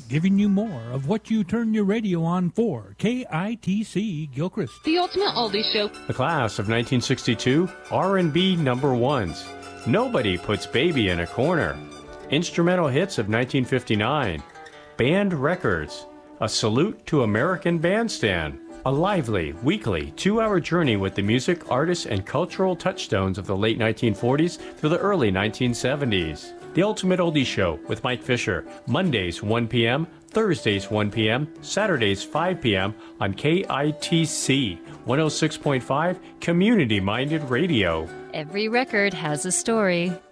giving you more of what you turn your radio on for. KITC Gilchrist. The Ultimate Oldies Show. The class of 1962 R&B number ones. Nobody Puts Baby in a Corner. Instrumental hits of 1959. Band records. A Salute to American Bandstand. A lively, weekly, 2-hour journey with the music, artists, and cultural touchstones of the late 1940s through the early 1970s. The Ultimate Oldies Show with Mike Fisher, Mondays 1 p.m., Thursdays 1 p.m., Saturdays 5 p.m. on KITC 106.5 Community-Minded Radio. Every record has a story.